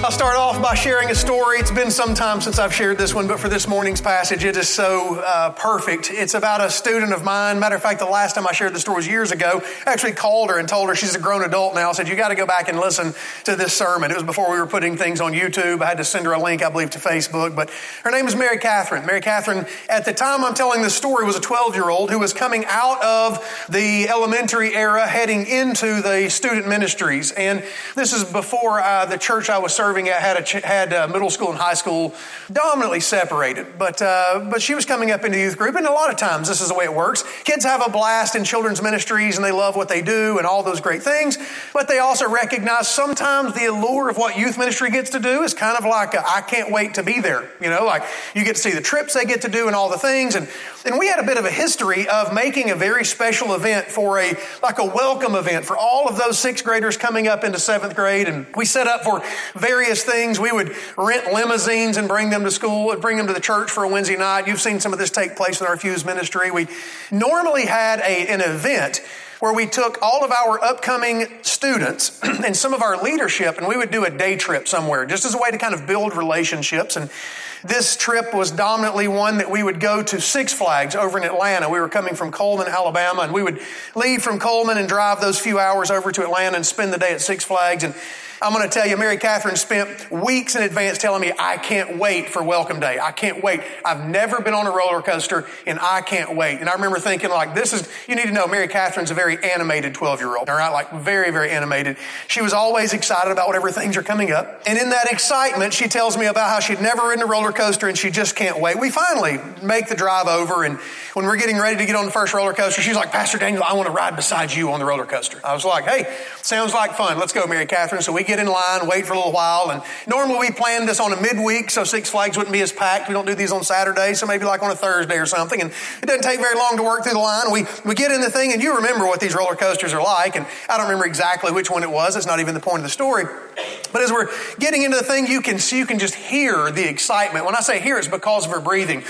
I'll start off by sharing a story. It's been some time since I've shared this one, but for this morning's passage, it is so perfect. It's about a student of mine. Matter of fact, the last time I shared the story was years ago. I actually called her and told her, she's a grown adult now. I said, you got to go back and listen to this sermon. It was before we were putting things on YouTube. I had to send her a link, I believe, to Facebook. But her name is Mary Catherine. Mary Catherine, at the time I'm telling this story, was a 12-year-old who was coming out of the elementary era, heading into the student ministries. And this is before the church I was serving at had middle school and high school dominantly separated. But she was coming up into youth group, and a lot of times this is the way it works. Kids have a blast in children's ministries, and they love what they do and all those great things. But they also recognize sometimes the allure of what youth ministry gets to do is kind of like, I can't wait to be there. You know, like you get to see the trips they get to do and all the things. And we had a bit of a history of making a very special event for a welcome event for all of those sixth graders coming up into seventh grade. And we set up for various things. We would rent limousines and bring them to school and bring them to the church for a Wednesday night. You've seen some of this take place in our Fuse ministry. We normally had an event where we took all of our upcoming students and some of our leadership, and we would do a day trip somewhere just as a way to kind of build relationships. And this trip was dominantly one that we would go to Six Flags over in Atlanta. We were coming from Coleman, Alabama, and we would leave from Coleman and drive those few hours over to Atlanta and spend the day at Six Flags. And I'm going to tell you, Mary Catherine spent weeks in advance telling me, I can't wait for Welcome Day. I can't wait. I've never been on a roller coaster, and I can't wait. And I remember thinking, you need to know, Mary Catherine's a very animated 12-year-old, all right? Like very, very animated. She was always excited about whatever things are coming up. And in that excitement, she tells me about how she'd never ridden a roller coaster, and she just can't wait. We finally make the drive over, and when we're getting ready to get on the first roller coaster, she's like, Pastor Daniel, I want to ride beside you on the roller coaster. I was like, hey, sounds like fun. Let's go, Mary Catherine. So we get in line, wait for a little while, and normally we planned this on a midweek so Six Flags wouldn't be as packed. We don't do these on Saturdays, so maybe like on a Thursday or something, and it doesn't take very long to work through the line. We get in the thing, and you remember what these roller coasters are like, and I don't remember exactly which one it was. It's not even the point of the story. But as we're getting into the thing, you can just hear the excitement. When I say hear, it's because of her breathing.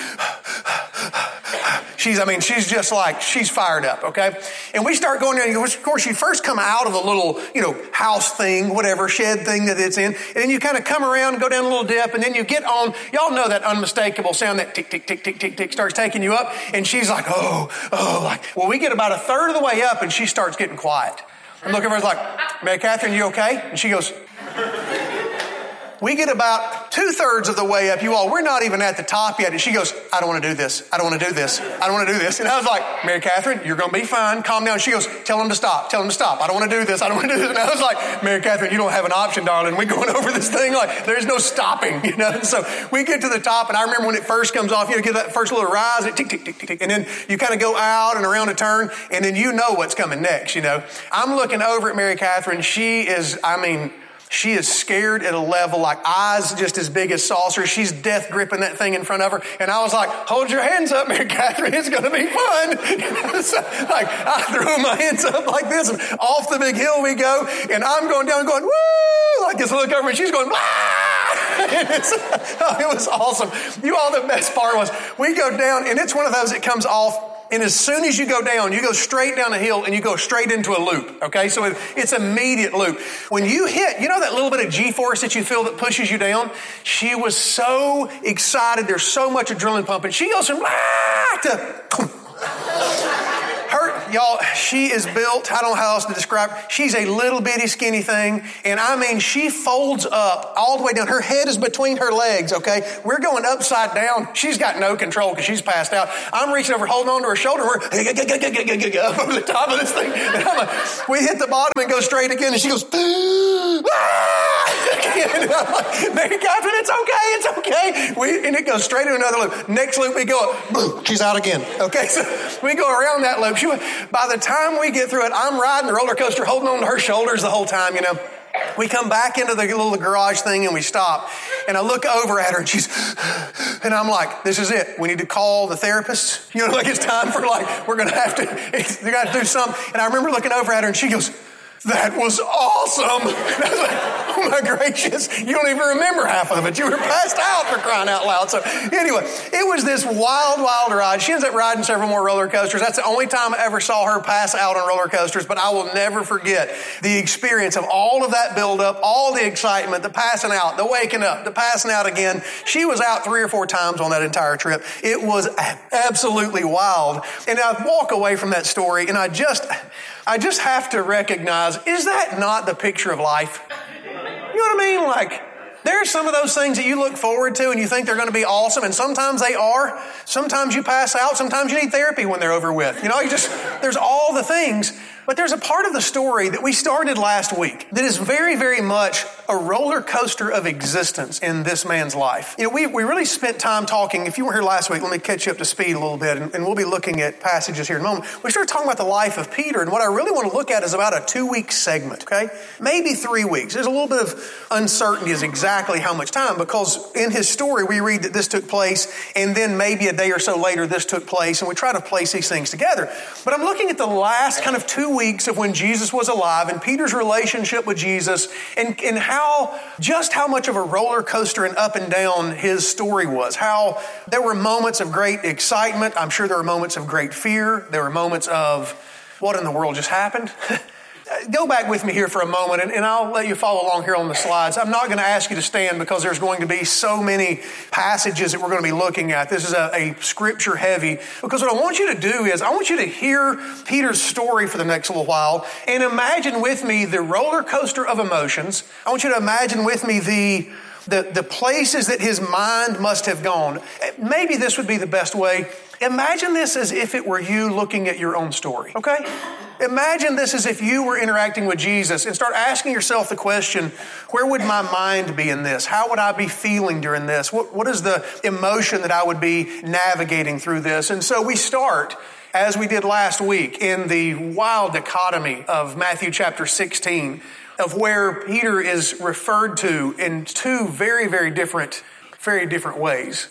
She's just like, she's fired up, okay? And we start going down. Of course, you first come out of the little, house thing, whatever, shed thing that it's in. And then you kind of come around and go down a little dip. And then you get on, y'all know that unmistakable sound that tick, tick, tick, tick, tick, tick starts taking you up. And she's like, we get about a third of the way up and she starts getting quiet. I'm looking at her like, Mary Catherine, you okay? And she goes, we get about 2/3 of the way up, you all. We're not even at the top yet. And she goes, I don't want to do this. I don't want to do this. I don't want to do this. And I was like, Mary Catherine, you're going to be fine. Calm down. She goes, tell him to stop. Tell him to stop. I don't want to do this. I don't want to do this. And I was like, Mary Catherine, you don't have an option, darling. We're going over this thing. Like, there's no stopping, And so we get to the top. And I remember when it first comes off, get that first little rise. And tick, tick, tick, tick, tick. And then you kind of go out and around a turn. And then you know what's coming next, I'm looking over at Mary Catherine. She is scared at a level, like eyes just as big as saucers. She's death gripping that thing in front of her. And I was like, hold your hands up, Mary Catherine. It's going to be fun. So, I threw my hands up like this, and off the big hill we go. And I'm going down going, woo, like this. Look over, and she's going, ah! It was awesome. You all, the best part was we go down, and it's one of those that comes off. And as soon as you go down, you go straight down a hill and you go straight into a loop. Okay, so it's immediate loop. When you hit, that little bit of G-force that you feel that pushes you down? She was so excited. There's so much adrenaline pumping. She goes from to y'all, she is built, I don't know how else to describe her. She's a little bitty skinny thing. And she folds up all the way down. Her head is between her legs, okay? We're going upside down. She's got no control because she's passed out. I'm reaching over, holding on to her shoulder. We're up over the top of this thing. And I'm like, we hit the bottom and go straight again. And she goes, and I'm like, Mary Catherine, it's okay. And it goes straight into another loop. Next loop, we go up, boom, she's out again. Okay, so we go around that loop. By the time we get through it, I'm riding the roller coaster, holding on to her shoulders the whole time, We come back into the little garage thing and we stop. And I look over at her and I'm like, this is it. We need to call the therapist. It's time for we're going to have to do something. And I remember looking over at her and she goes, that was awesome. And I was like, oh my gracious, you don't even remember half of it. You were passed out, for crying out loud. So anyway, it was this wild, wild ride. She ends up riding several more roller coasters. That's the only time I ever saw her pass out on roller coasters, but I will never forget the experience of all of that buildup, all the excitement, the passing out, the waking up, the passing out again. She was out 3 or 4 times on that entire trip. It was absolutely wild. And I walk away from that story and I just have to recognize, is that not the picture of life? You know what I mean? Like, there are some of those things that you look forward to and you think they're going to be awesome, and sometimes they are. Sometimes you pass out. Sometimes you need therapy when they're over with. You know, there's all the things. But there's a part of the story that we started last week that is very, very much a roller coaster of existence in this man's life. You know, we really spent time talking. If you were here last week, let me catch you up to speed a little bit, and we'll be looking at passages here in a moment. We started talking about the life of Peter, and what I really want to look at is about a 2-week segment, okay? Maybe 3 weeks. There's a little bit of uncertainty as exactly how much time, because in his story we read that this took place, and then maybe a day or so later this took place, and we try to place these things together. But I'm looking at the last kind of 2 weeks of when Jesus was alive and Peter's relationship with Jesus, and how much of a roller coaster and up and down his story was. How there were moments of great excitement. I'm sure there were moments of great fear. There were moments of, what in the world just happened? Go back with me here for a moment, and I'll let you follow along here on the slides. I'm not going to ask you to stand because there's going to be so many passages that we're going to be looking at. This is a scripture heavy, because what I want you to do is I want you to hear Peter's story for the next little while and imagine with me the roller coaster of emotions. I want you to imagine with me the places that his mind must have gone. Maybe this would be the best way. Imagine this as if it were you looking at your own story, okay? Imagine this as if you were interacting with Jesus, and start asking yourself the question, where would my mind be in this? How would I be feeling during this? What is the emotion that I would be navigating through this? And so we start, as we did last week, in the wild dichotomy of Matthew chapter 16, of where Peter is referred to in 2 very, very different ways.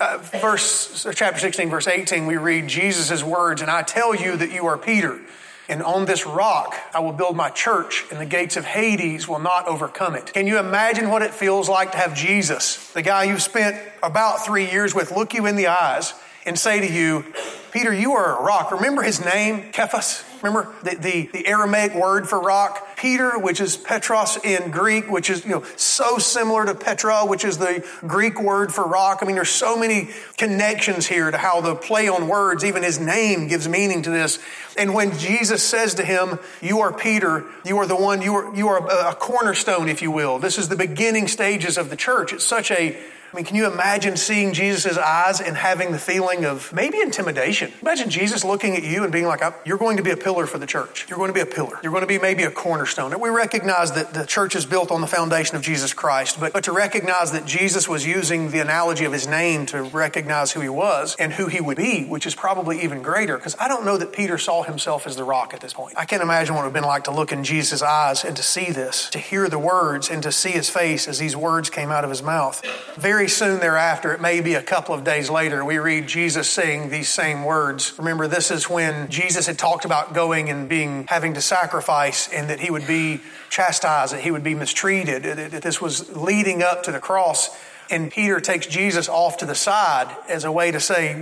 Chapter 16, verse 18, we read Jesus' words, "And I tell you that you are Peter, and on this rock I will build my church, and the gates of Hades will not overcome it." Can you imagine what it feels like to have Jesus, the guy you've spent about 3 years with, look you in the eyes and say to you, "Peter, you are a rock." Remember his name, Kephas? Remember the Aramaic word for rock? Peter, which is Petros in Greek, which is, so similar to Petra, which is the Greek word for rock. I mean, there's so many connections here to how the play on words, even his name gives meaning to this. And when Jesus says to him, "You are Peter, you are the one, you are a cornerstone, if you will." This is the beginning stages of the church. It's such can you imagine seeing Jesus' eyes and having the feeling of maybe intimidation? Imagine Jesus looking at you and being like, "You're going to be a pillar for the church. You're going to be a pillar. You're going to be maybe a cornerstone." And we recognize that the church is built on the foundation of Jesus Christ, but to recognize that Jesus was using the analogy of his name to recognize who he was and who he would be, which is probably even greater, because I don't know that Peter saw himself as the rock at this point. I can't imagine what it would have been like to look in Jesus' eyes and to see this, to hear the words and to see his face as these words came out of his mouth. Very soon thereafter, it may be a couple of days later, we read Jesus saying these same words. Remember, this is when Jesus had talked about going and having to sacrifice, and that he would be chastised, that he would be mistreated, that this was leading up to the cross. And Peter takes Jesus off to the side as a way to say,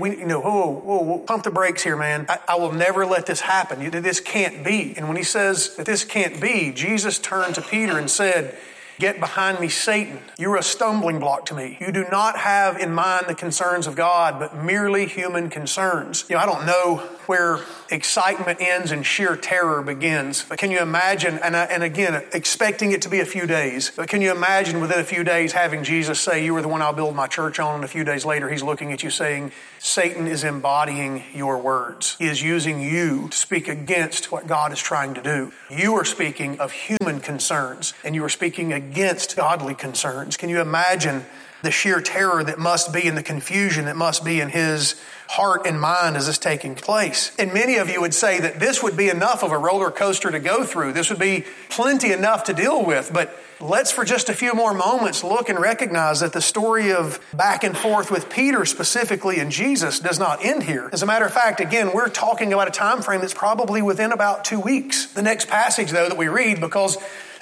whoa, pump the brakes here, man. I will never let this happen. This can't be. And when he says that this can't be, Jesus turned to Peter and said, "Get behind me, Satan. You're a stumbling block to me. You do not have in mind the concerns of God, but merely human concerns." I don't know where excitement ends and sheer terror begins, but can you imagine, and again, expecting it to be a few days, but can you imagine within a few days having Jesus say, "You are the one I'll build my church on," and a few days later he's looking at you saying, "Satan is embodying your words. He is using you to speak against what God is trying to do. You are speaking of human concerns, and you are speaking against godly concerns." Can you imagine the sheer terror that must be and the confusion that must be in his heart and mind as this taking place? And many of you would say that this would be enough of a roller coaster to go through. This would be plenty enough to deal with. But let's for just a few more moments look and recognize that the story of back and forth with Peter specifically and Jesus does not end here. As a matter of fact, again, we're talking about a time frame that's probably within about 2 weeks. The next passage, though, that we read, because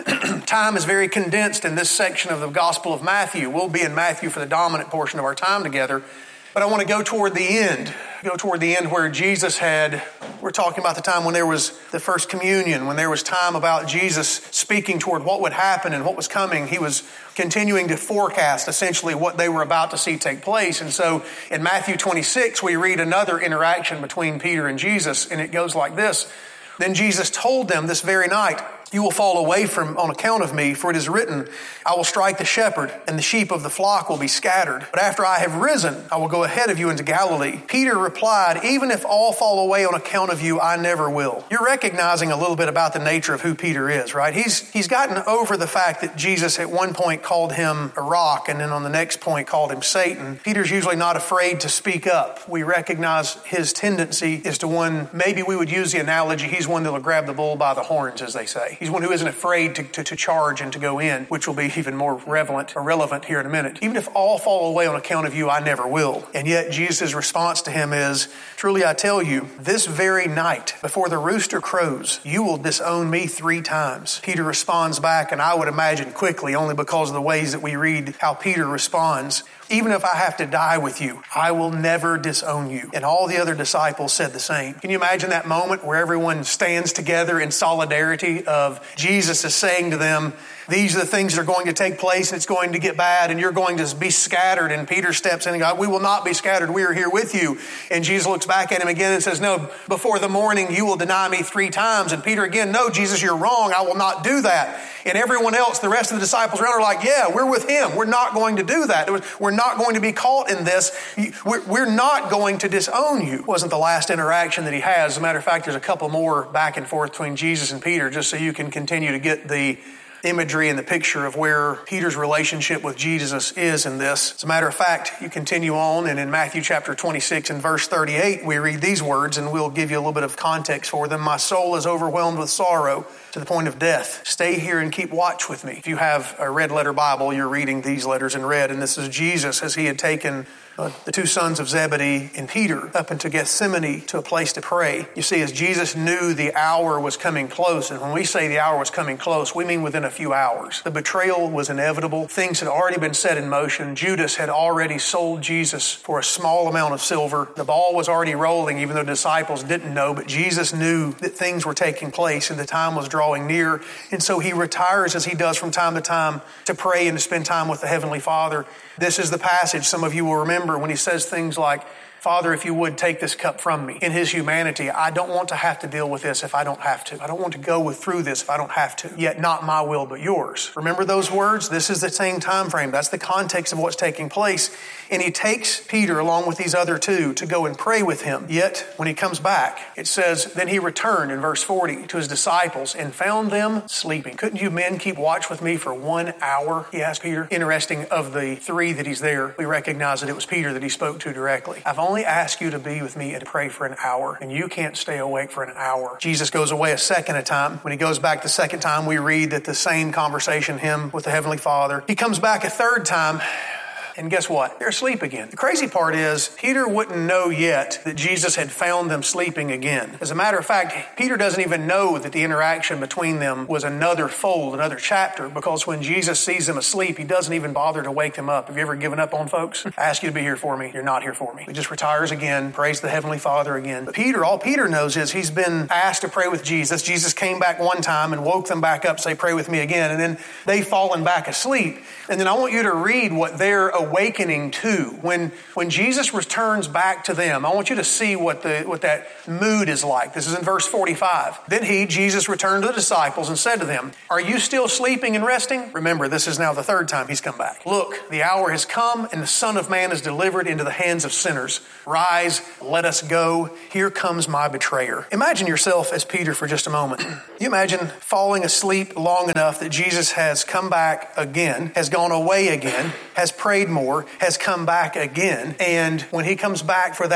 time is very condensed in this section of the Gospel of Matthew. We'll be in Matthew for the dominant portion of our time together. But I want to go toward the end. Where Jesus we're talking about the time when there was the first communion, when there was time about Jesus speaking toward what would happen and what was coming. He was continuing to forecast essentially what they were about to see take place. And so in Matthew 26, we read another interaction between Peter and Jesus, and it goes like this. Then Jesus told them this very night, "You will fall away on account of me, for it is written, I will strike the shepherd, and the sheep of the flock will be scattered. But after I have risen, I will go ahead of you into Galilee." Peter replied, "Even if all fall away on account of you, I never will." You're recognizing a little bit about the nature of who Peter is, right? He's gotten over the fact that Jesus at one point called him a rock, and then on the next point called him Satan. Peter's usually not afraid to speak up. We recognize his tendency is to one, maybe we would use the analogy, he's one that'll grab the bull by the horns, as they say. He's one who isn't afraid to charge and to go in, which will be even more relevant here in a minute. "Even if all fall away on account of you, I never will." And yet Jesus' response to him is, "Truly I tell you, this very night, before the rooster crows, you will disown me 3 times. Peter responds back, and I would imagine quickly, only because of the ways that we read how Peter responds, "Even if I have to die with you, I will never disown you." And all the other disciples said the same. Can you imagine that moment where everyone stands together in solidarity of Jesus is saying to them, these are the things that are going to take place, and it's going to get bad, and you're going to be scattered. And Peter steps in and goes, "We will not be scattered. We are here with you." And Jesus looks back at him again and says, "No, before the morning you will deny me 3 times. And Peter again, "No, Jesus, you're wrong. I will not do that." And everyone else, the rest of the disciples around are like, "Yeah, we're with him. We're not going to do that. We're not going to be caught in this. We're not going to disown you." It wasn't the last interaction that he has. As a matter of fact, there's a couple more back and forth between Jesus and Peter, just so you can continue to get the imagery and the picture of where Peter's relationship with Jesus is in this. As a matter of fact, you continue on, and in Matthew chapter 26 and verse 38, we read these words, and we'll give you a little bit of context for them. "My soul is overwhelmed with sorrow to the point of death. Stay here and keep watch with me." If you have a red letter Bible, you're reading these letters in red, and this is Jesus as he had taken the 2 sons of Zebedee and Peter up into Gethsemane to a place to pray. You see, as Jesus knew the hour was coming close, and when we say the hour was coming close, we mean within a few hours. The betrayal was inevitable. Things had already been set in motion. Judas had already sold Jesus for a small amount of silver. The ball was already rolling, even though the disciples didn't know, but Jesus knew that things were taking place and the time was drawing near. And so he retires, as he does from time to time, to pray and to spend time with the Heavenly Father. This is the passage some of you will remember when he says things like, "Father, if you would take this cup from me." In his humanity, I don't want to have to deal with this if I don't have to. I don't want to go through this if I don't have to. Yet not my will, but yours. Remember those words? This is the same time frame. That's the context of what's taking place. And he takes Peter along with these other 2 to go and pray with him. Yet when he comes back, it says, then he returned in verse 40 to his disciples and found them sleeping. "Couldn't you men keep watch with me for 1 hour?" he asked Peter. Interesting, of the 3 that he's there, we recognize that it was Peter that he spoke to directly. "I've only asked you to be with me and to pray for an hour, and you can't stay awake for an hour." Jesus goes away a second time. When he goes back the second time, we read that the same conversation, him with the Heavenly Father. He comes back a third time. And guess what? They're asleep again. The crazy part is Peter wouldn't know yet that Jesus had found them sleeping again. As a matter of fact, Peter doesn't even know that the interaction between them was another fold, another chapter, because when Jesus sees them asleep, he doesn't even bother to wake them up. Have you ever given up on folks? "I ask you to be here for me. You're not here for me." He just retires again, prays the Heavenly Father again. But Peter, all Peter knows is he's been asked to pray with Jesus. Jesus came back one time and woke them back up, say, "Pray with me again." And then they've fallen back asleep. And then I want you to read what they're awakening to. When Jesus returns back to them, I want you to see what that mood is like. This is in verse 45. "Then Jesus returned to the disciples and said to them, 'Are you still sleeping and resting?' Remember, this is now the 3rd time he's come back. 'Look, the hour has come and the Son of Man is delivered into the hands of sinners. Rise, let us go. Here comes my betrayer.'" Imagine yourself as Peter for just a moment. You imagine falling asleep long enough that Jesus has come back again, has gone away again, has prayed more, has come back again. And when he comes back for that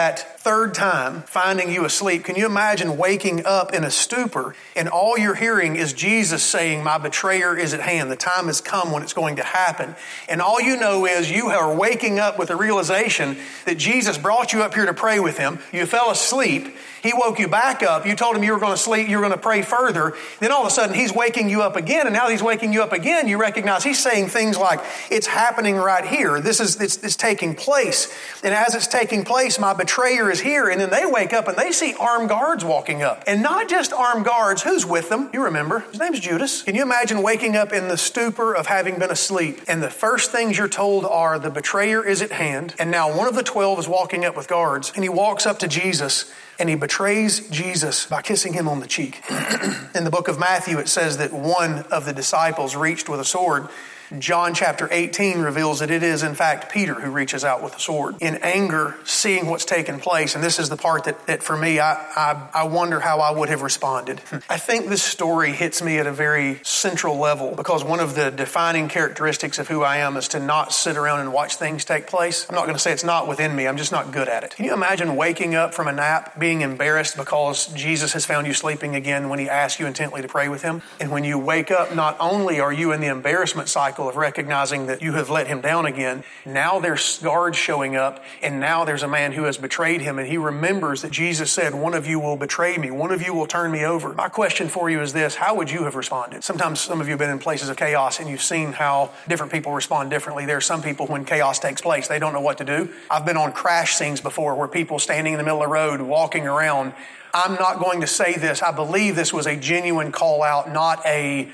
third time finding you asleep. Can you imagine waking up in a stupor and all you're hearing is Jesus saying, my betrayer is at hand. The time has come when it's going to happen. And all you know is you are waking up with the realization that Jesus brought you up here to pray with him. You fell asleep. He woke you back up. You told him you were going to sleep. You were going to pray further. Then all of a sudden he's waking you up again. And now he's waking you up again. You recognize he's saying things like, it's happening right here. It's taking place. And as it's taking place, my betrayer is here. And then they wake up and they see armed guards walking up. And not just armed guards. Who's with them? You remember. His name's Judas. Can you imagine waking up in the stupor of having been asleep? And the first things you're told are the betrayer is at hand. And now one of the 12 is walking up with guards. And he walks up to Jesus. And he betrays Jesus by kissing him on the cheek. In the book of Matthew, it says that one of the disciples reached with a sword. John chapter 18 reveals that it is, in fact, Peter who reaches out with a sword. In anger, seeing what's taken place, and this is the part that for me, I wonder how I would have responded. I think this story hits me at a very central level because one of the defining characteristics of who I am is to not sit around and watch things take place. I'm not going to say it's not within me. I'm just not good at it. Can you imagine waking up from a nap, being embarrassed because Jesus has found you sleeping again when he asked you intently to pray with him? And when you wake up, not only are you in the embarrassment cycle of recognizing that you have let him down again, now there's guards showing up, and now there's a man who has betrayed him, and he remembers that Jesus said, one of you will betray me, one of you will turn me over. My question for you is this: how would you have responded? Sometimes some of you have been in places of chaos and you've seen how different people respond differently. There are some people, when chaos takes place, they don't know what to do. I've been on crash scenes before where people standing in the middle of the road, walking around. I'm not going to say this. I believe this was a genuine call out, not a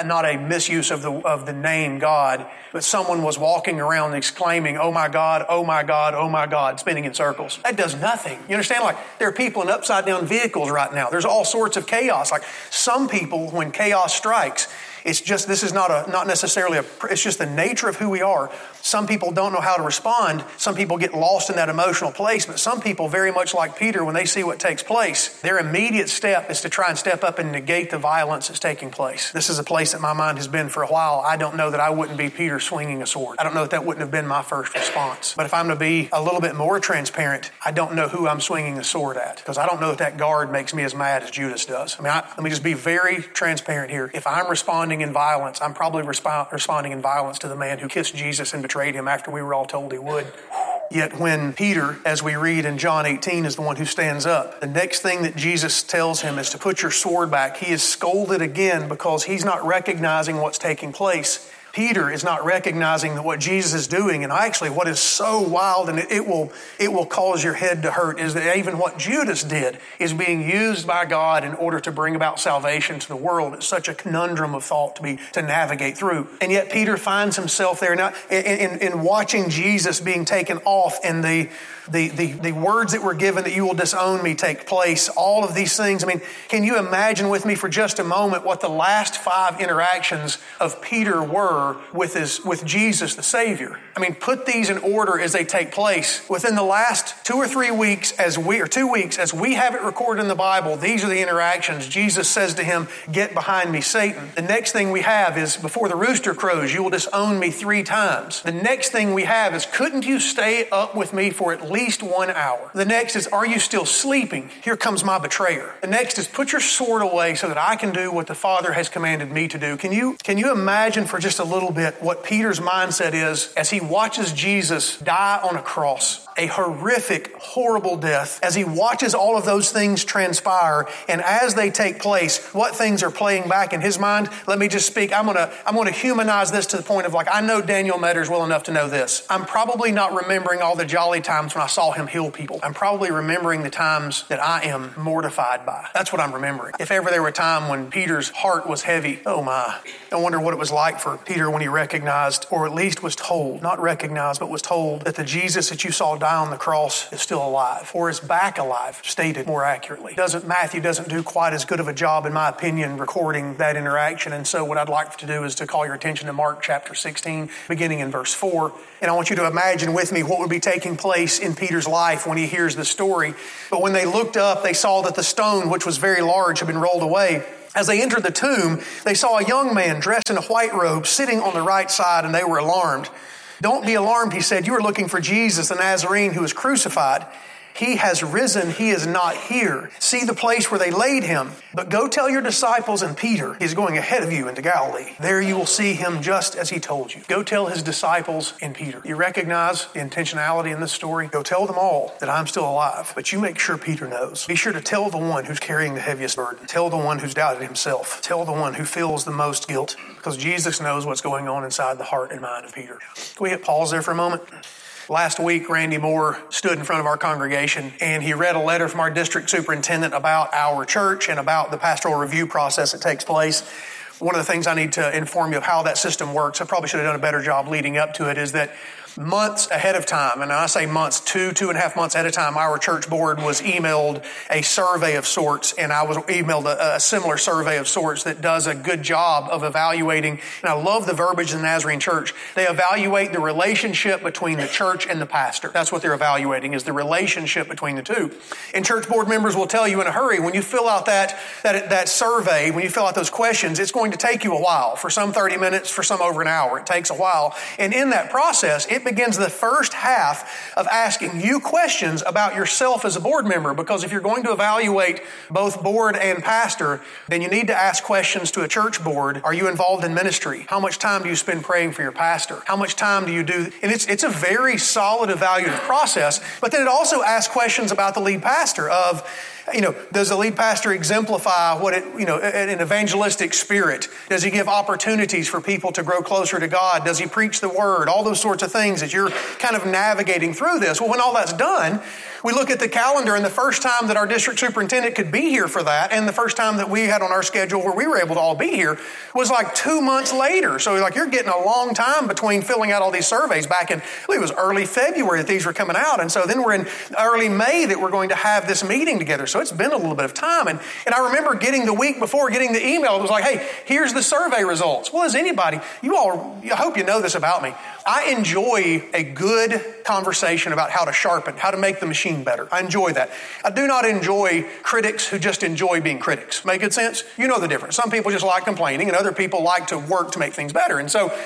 misuse of the name God, but someone was walking around exclaiming, oh my God, oh my God, oh my God, spinning in circles. That does nothing. You understand? Like, there are people in upside down vehicles right now. There's all sorts of chaos. Like, some people, when chaos strikes, it's just, this is not necessarily it's just the nature of who we are. Some people don't know how to respond. Some people get lost in that emotional place, but some people, very much like Peter, when they see what takes place, their immediate step is to try and step up and negate the violence that's taking place. This is a place that my mind has been for a while. I don't know that I wouldn't be Peter swinging a sword. I don't know that wouldn't have been my first response. But if I'm going to be a little bit more transparent, I don't know who I'm swinging a sword at, because I don't know that guard makes me as mad as Judas does. Let me just be very transparent here. If I'm responding in violence, I'm probably responding in violence to the man who kissed Jesus and betrayed him after we were all told he would. Yet when Peter, as we read in John 18, is the one who stands up, the next thing that Jesus tells him is to put your sword back. He is scolded again because he's not recognizing what's taking place. Peter is not recognizing that what Jesus is doing, and actually what is so wild, and it will cause your head to hurt, is that even what Judas did is being used by God in order to bring about salvation to the world. It's such a conundrum of thought to navigate through. And yet Peter finds himself there now in watching Jesus being taken off, and the words that were given that you will disown me take place, all of these things. Can you imagine with me for just a moment what the last 5 interactions of Peter were with Jesus, the Savior? Put these in order as they take place. Within the last 2 or 3 weeks, 2 weeks, as we have it recorded in the Bible, these are the interactions. Jesus says to him, get behind me, Satan. The next thing we have is, before the rooster crows, you will disown me 3 times. The next thing we have is, couldn't you stay up with me for at least 1 hour? The next is, are you still sleeping? Here comes my betrayer. The next is, put your sword away so that I can do what the Father has commanded me to do. Can you imagine for just a little bit what Peter's mindset is as he watches Jesus die on a cross? A horrific, horrible death. As he watches all of those things transpire, and as they take place, what things are playing back in his mind? Let me just speak. I'm gonna humanize this to the point of, I know Daniel Metters well enough to know this. I'm probably not remembering all the jolly times when I saw him heal people. I'm probably remembering the times that I am mortified by. That's what I'm remembering. If ever there were a time when Peter's heart was heavy, oh my. I wonder what it was like for Peter when he recognized, or at least was told, not recognized, but was told that the Jesus that you saw die on the cross is still alive, or is back alive, stated more accurately. Matthew doesn't do quite as good of a job, in my opinion, recording that interaction. And so what I'd like to do is to call your attention to Mark chapter 16, beginning in verse 4. And I want you to imagine with me what would be taking place in Peter's life when he hears this story. But when they looked up, they saw that the stone, which was very large, had been rolled away. As they entered the tomb, they saw a young man dressed in a white robe sitting on the right side, and they were alarmed. Don't be alarmed, he said. You are looking for Jesus, the Nazarene, who was crucified. He has risen. He is not here. See the place where they laid him. But go tell your disciples and Peter, he's going ahead of you into Galilee. There you will see him just as he told you. Go tell his disciples and Peter. You recognize the intentionality in this story? Go tell them all that I'm still alive. But you make sure Peter knows. Be sure to tell the one who's carrying the heaviest burden. Tell the one who's doubted himself. Tell the one who feels the most guilt. Because Jesus knows what's going on inside the heart and mind of Peter. Can we hit pause there for a moment? Last week, Randy Moore stood in front of our congregation and he read a letter from our district superintendent about our church and about the pastoral review process that takes place. One of the things I need to inform you of how that system works, I probably should have done a better job leading up to it, is that months ahead of time, and I say months, 2.5 months ahead of time, our church board was emailed a survey of sorts, and I was emailed a similar survey of sorts that does a good job of evaluating, and I love the verbiage in the Nazarene Church. They evaluate the relationship between the church and the pastor. That's what they're evaluating, is the relationship between the two. And church board members will tell you in a hurry, when you fill out that survey, when you fill out those questions, it's going to take you a while. For some 30 minutes, for some over an hour. It takes a while. And in that process, it begins the first half of asking you questions about yourself as a board member, because if you're going to evaluate both board and pastor, then you need to ask questions to a church board. Are you involved in ministry? How much time do you spend praying for your pastor? How much time do you do? And it's a very solid evaluative process, but then it also asks questions about the lead pastor of, does the lead pastor exemplify an evangelistic spirit? Does he give opportunities for people to grow closer to God? Does he preach the word? All those sorts of things that you're kind of navigating through this. Well, when all that's done, we look at the calendar, and the first time that our district superintendent could be here for that, and the first time that we had on our schedule where we were able to all be here, was like 2 months later. So you're getting a long time between filling out all these surveys back in, I believe it was early February that these were coming out. And so then we're in early May that we're going to have this meeting together. So it's been a little bit of time. And I remember getting the week before, getting the email. It was like, hey, here's the survey results. Well, as anybody, I hope you know this about me. I enjoy a good conversation about how to sharpen, how to make the machine better. I enjoy that. I do not enjoy critics who just enjoy being critics. Make good sense? You know the difference. Some people just like complaining, and other people like to work to make things better. And so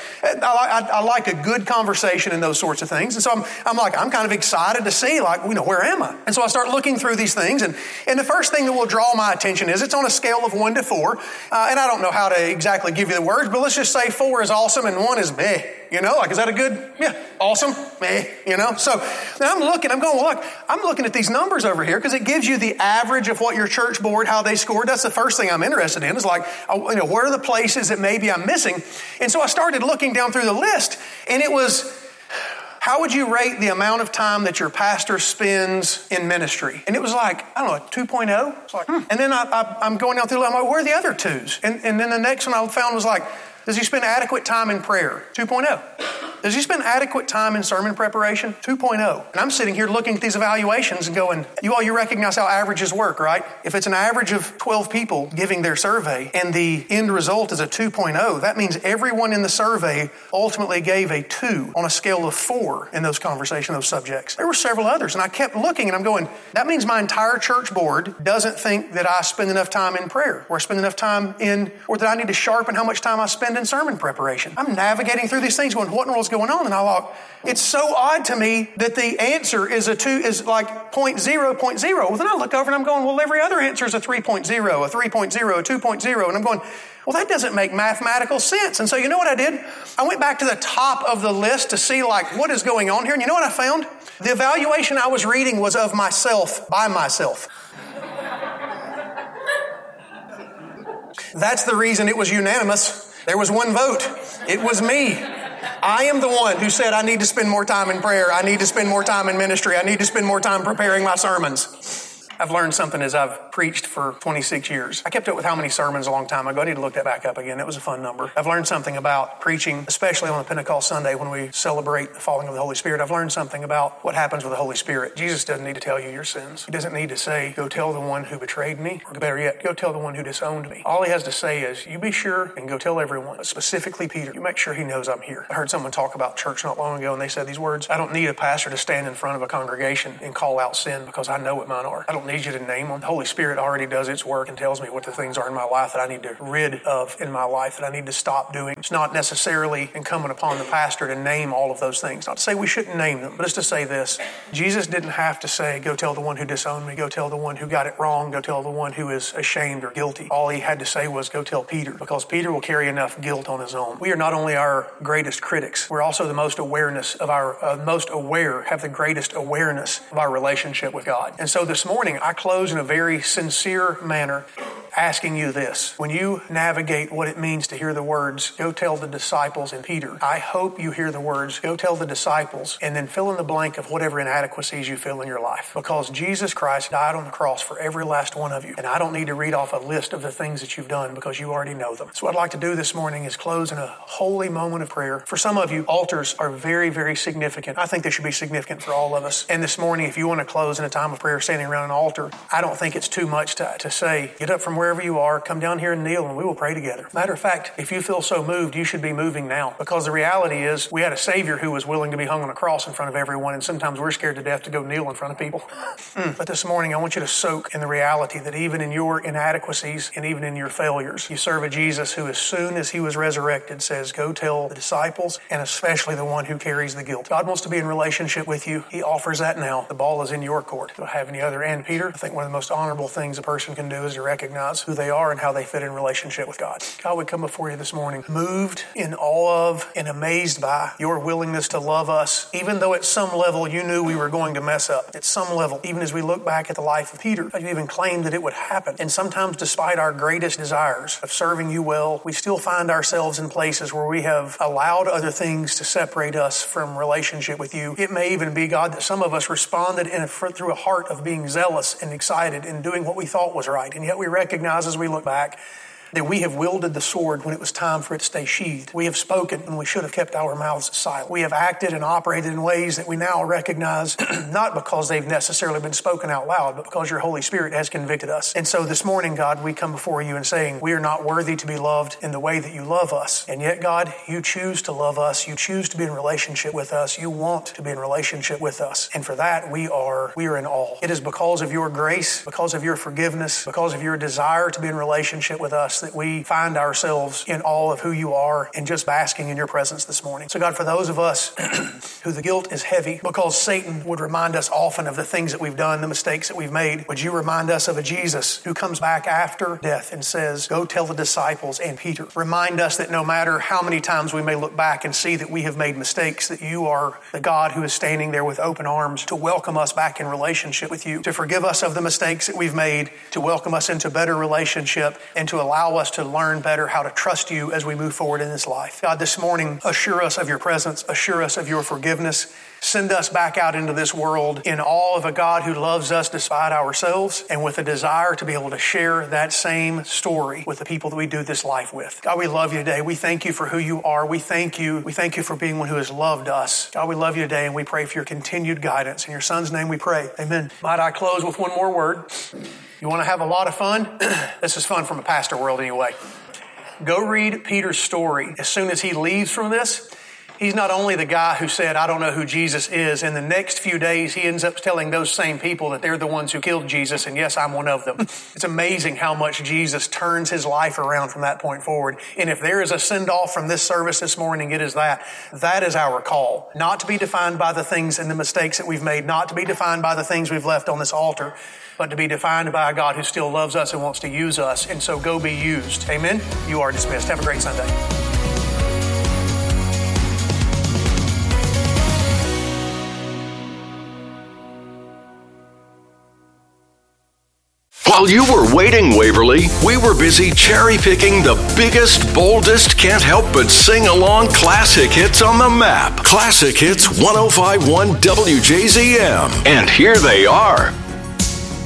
I like a good conversation and those sorts of things. And so I'm kind of excited to see, where am I? And so I start looking through these things, and the first thing that will draw my attention is it's on a scale of 1 to 4. And I don't know how to exactly give you the words, but let's just say 4 is awesome and 1 is meh. Is that a good, awesome, meh, So now I'm looking at these numbers over here because it gives you the average of what your church board, how they scored. That's the first thing I'm interested in is where are the places that maybe I'm missing? And so I started looking down through the list, and it was, how would you rate the amount of time that your pastor spends in ministry? And it was like, I don't know, 2.0. It's like, And then I'm going down through the list. I'm like, where are the other 2s? And then the next one I found was like, does he spend adequate time in prayer? 2.0. Does he spend adequate time in sermon preparation? 2.0. And I'm sitting here looking at these evaluations and going, you recognize how averages work, right? If it's an average of 12 people giving their survey and the end result is a 2.0, that means everyone in the survey ultimately gave a 2 on a scale of 4 in those conversations, those subjects. There were several others, and I kept looking and I'm going, that means my entire church board doesn't think that I spend enough time in prayer or spend enough time or that I need to sharpen how much time I spend in sermon preparation. I'm navigating through these things going, what in the world's going on? And I thought, it's so odd to me that the answer is like 0.0. Well, then I look over and I'm going, well, every other answer is a 3.0, a 3.0, a 2.0. And I'm going, well, that doesn't make mathematical sense. And so you know what I did? I went back to the top of the list to see what is going on here. And you know what I found? The evaluation I was reading was of myself by myself. That's the reason it was unanimous. There was 1 vote. It was me. I am the one who said I need to spend more time in prayer. I need to spend more time in ministry. I need to spend more time preparing my sermons. I've learned something as I've preached for 26 years. I kept up with how many sermons a long time ago. I need to look that back up again. It was a fun number. I've learned something about preaching, especially on a Pentecost Sunday when we celebrate the falling of the Holy Spirit. I've learned something about what happens with the Holy Spirit. Jesus doesn't need to tell you your sins. He doesn't need to say, go tell the one who betrayed me, or better yet, go tell the one who disowned me. All he has to say is, you be sure and go tell everyone, but specifically Peter, you make sure he knows I'm here. I heard someone talk about church not long ago, and they said these words, I don't need a pastor to stand in front of a congregation and call out sin because I know what mine are. I don't need you to name them. The Holy Spirit already does its work and tells me what the things are in my life that I need to rid of in my life, that I need to stop doing. It's not necessarily incumbent upon the pastor to name all of those things. Not to say we shouldn't name them, but just to say this. Jesus didn't have to say, go tell the one who disowned me, go tell the one who got it wrong, go tell the one who is ashamed or guilty. All he had to say was, go tell Peter, because Peter will carry enough guilt on his own. We are not only our greatest critics, we're also the most have the greatest awareness of our relationship with God. And so this morning, I close in a very sincere manner, asking you this. When you navigate what it means to hear the words, go tell the disciples and Peter, I hope you hear the words, go tell the disciples, and then fill in the blank of whatever inadequacies you feel in your life. Because Jesus Christ died on the cross for every last one of you. And I don't need to read off a list of the things that you've done because you already know them. So what I'd like to do this morning is close in a holy moment of prayer. For some of you, altars are very, very significant. I think they should be significant for all of us. And this morning, if you want to close in a time of prayer standing around an altar, I don't think it's too much to say, get up from wherever you are, come down here and kneel, and we will pray together. Matter of fact, if you feel so moved, you should be moving now, because the reality is we had a Savior who was willing to be hung on a cross in front of everyone, and sometimes we're scared to death to go kneel in front of people. But this morning, I want you to soak in the reality that even in your inadequacies and even in your failures, you serve a Jesus who, as soon as he was resurrected, says, go tell the disciples, and especially the one who carries the guilt. God wants to be in relationship with you. He offers that now. The ball is in your court. Do I have any other? And Peter, I think one of the most honorable things a person can do is to recognize who they are and how they fit in relationship with God. God, we come before you this morning, moved in awe of and amazed by your willingness to love us, even though at some level you knew we were going to mess up. At some level, even as we look back at the life of Peter, you even claimed that it would happen. And sometimes, despite our greatest desires of serving you well, we still find ourselves in places where we have allowed other things to separate us from relationship with you. It may even be, God, that some of us responded through a heart of being zealous and excited and doing what we thought was right. And yet we recognize as we look back that we have wielded the sword when it was time for it to stay sheathed. We have spoken when we should have kept our mouths silent. We have acted and operated in ways that we now recognize, not because they've necessarily been spoken out loud, but because your Holy Spirit has convicted us. And so this morning, God, we come before you and saying, we are not worthy to be loved in the way that you love us. And yet, God, you choose to love us. You choose to be in relationship with us. You want to be in relationship with us. And for that, we are in awe. It is because of your grace, because of your forgiveness, because of your desire to be in relationship with us that we find ourselves in awe of who you are and just basking in your presence this morning. So God, for those of us who the guilt is heavy because Satan would remind us often of the things that we've done, the mistakes that we've made, would you remind us of a Jesus who comes back after death and says, go tell the disciples and Peter. Remind us that no matter how many times we may look back and see that we have made mistakes, that you are the God who is standing there with open arms to welcome us back in relationship with you, to forgive us of the mistakes that we've made, to welcome us into better relationship, and to allow us to learn better how to trust you as we move forward in this life. God, this morning, assure us of your presence, assure us of your forgiveness. Send us back out into this world in awe of a God who loves us despite ourselves and with a desire to be able to share that same story with the people that we do this life with. God, we love you today. We thank you for who you are. We thank you. We thank you for being one who has loved us. God, we love you today, and we pray for your continued guidance. In your Son's name we pray. Amen. Might I close with one more word? You want to have a lot of fun? This is fun from a pastor world anyway. Go read Peter's story. As soon as he leaves from this, he's not only the guy who said, I don't know who Jesus is. In the next few days, he ends up telling those same people that they're the ones who killed Jesus, and yes, I'm one of them. It's amazing how much Jesus turns his life around from that point forward. And if there is a send-off from this service this morning, it is that. That is our call. Not to be defined by the things and the mistakes that we've made, not to be defined by the things we've left on this altar, but to be defined by a God who still loves us and wants to use us. And so go be used. Amen? You are dismissed. Have a great Sunday. While you were waiting, Waverly, we were busy cherry-picking the biggest, boldest, can't help but sing-along classic hits on the map. Classic Hits 105.1 WJZM. And here they are.